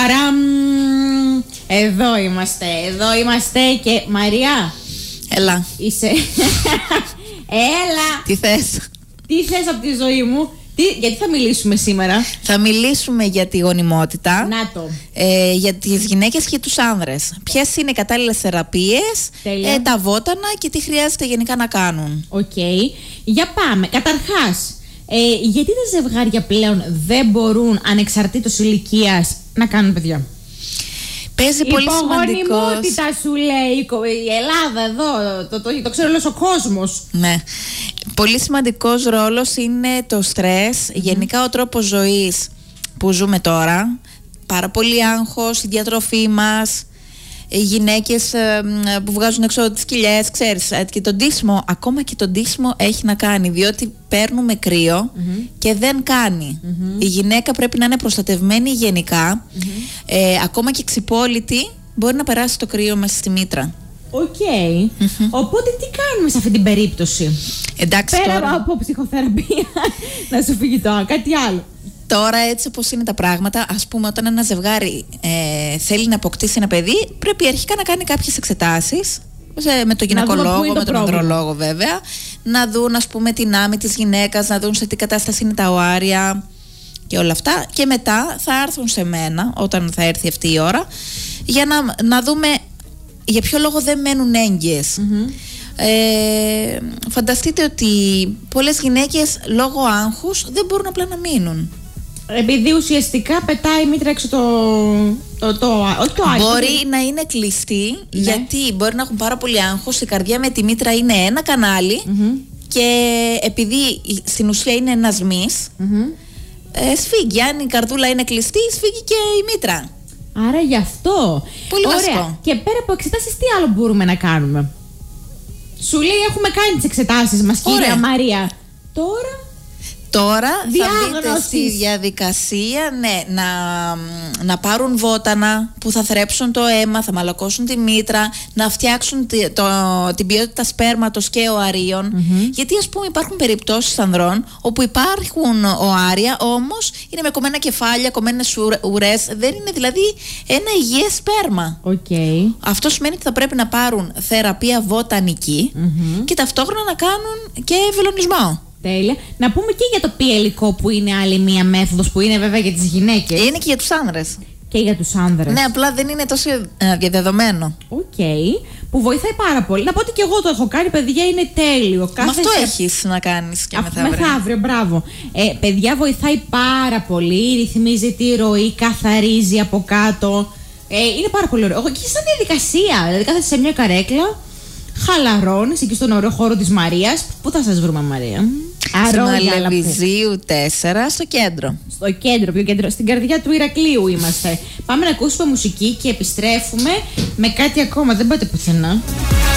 Ταραμ! Εδώ είμαστε και Μαρία. Έλα. Είσαι. Έλα. Τι θες? Τι θες από τη ζωή μου? Γιατί θα μιλήσουμε σήμερα? Θα μιλήσουμε για τη γονιμότητα. Να το. Για τις γυναίκες και τους άνδρες. Ποιες είναι οι κατάλληλες θεραπείες, τα βότανα και τι χρειάζεται γενικά να κάνουν. Οκ. Για πάμε. Καταρχάς, γιατί τα ζευγάρια πλέον δεν μπορούν ανεξαρτήτως ηλικίας να κάνουν παιδιά? Παίζει πολύ σημαντικός. Υπογονιμότητα σου λέει η Ελλάδα εδώ, το ξέρει όλος ο κόσμος. Ναι. Πολύ σημαντικός ρόλος είναι το στρες, γενικά ο τρόπος ζωής που ζούμε τώρα. Πάρα πολύ άγχος, η διατροφή μας, οι γυναίκες που βγάζουν έξω τις κοιλιές, ξέρεις, και το ντύσιμο, ακόμα και το ντύσιμο έχει να κάνει, διότι παίρνουμε κρύο και δεν κάνει. Η γυναίκα πρέπει να είναι προστατευμένη γενικά, ακόμα και ξυπόλυτη μπορεί να περάσει το κρύο μέσα στη μήτρα. Οκ. Οπότε τι κάνουμε σε αυτή την περίπτωση? Εντάξει, πέρα τώρα από ψυχοθεραπεία να σου φύγει το κάτι άλλο. Τώρα, έτσι όπως είναι τα πράγματα, ας πούμε, όταν ένα ζευγάρι θέλει να αποκτήσει ένα παιδί, πρέπει αρχικά να κάνει κάποιες εξετάσεις με τον γυναικολόγο, με τον ανδρολόγο βέβαια, να δουν, ας πούμε, την άμη της γυναίκας, να δουν σε τι κατάσταση είναι τα οάρια και όλα αυτά. Και μετά θα έρθουν σε μένα, όταν θα έρθει αυτή η ώρα, για να δούμε για ποιο λόγο δεν μένουν έγκυες. Φανταστείτε ότι πολλές γυναίκες λόγω άγχους δεν μπορούν απλά να μείνουν. Επειδή ουσιαστικά πετάει η μήτρα έξω μπορεί να είναι κλειστή, γιατί μπορεί να έχουν πάρα πολύ άγχος. Η καρδιά με τη μήτρα είναι ένα κανάλι και επειδή στην ουσία είναι ένας μυς, σφίγγει. Αν η καρδούλα είναι κλειστή, σφίγγει και η μήτρα. Άρα γι' αυτό. Πολύ βασικό. Και πέρα από εξετάσεις, τι άλλο μπορούμε να κάνουμε? Σου λέει έχουμε κάνει τις εξετάσεις μας, κυρία Μαρία. Τώρα θα μπείτε στη διαδικασία να πάρουν βότανα που θα θρέψουν το αίμα, θα μαλακώσουν τη μήτρα, να φτιάξουν την ποιότητα σπέρματος και οαρίων. Γιατί, ας πούμε, υπάρχουν περιπτώσεις ανδρών όπου υπάρχουν οάρια, όμως είναι με κομμένα κεφάλια, κομμένες ουρές, δεν είναι δηλαδή ένα υγιές σπέρμα. Αυτό σημαίνει ότι θα πρέπει να πάρουν θεραπεία βοτανική και ταυτόχρονα να κάνουν και βελονισμό. Τέλεια. Να πούμε και για το πιελικό, που είναι άλλη μία μέθοδος, που είναι βέβαια για τις γυναίκες. Είναι και για τους άνδρες. Και για τους άνδρες. Ναι, απλά δεν είναι τόσο διαδεδομένο. Που βοηθάει πάρα πολύ. Να πω ότι και εγώ το έχω κάνει, παιδιά, είναι τέλειο. Μα αυτό έχεις να κάνεις και μεθαύριο, μπράβο. Παιδιά, βοηθάει πάρα πολύ. Ρυθμίζει τη ροή, καθαρίζει από κάτω. Είναι πάρα πολύ ωραίο. Και σαν διαδικασία. Δηλαδή, κάθεσαι σε μια καρέκλα, χαλαρώνεις εκεί στον ωραίο χώρο της Μαρίας. Πού θα σας βρούμε, Μαρία? Στην Αλεβιζίου 4, στο κέντρο. Στο κέντρο, πιο κέντρο. Στην καρδιά του Ηρακλείου είμαστε. Πάμε να ακούσουμε μουσική και επιστρέφουμε με κάτι ακόμα. Δεν πάτε πουθενά.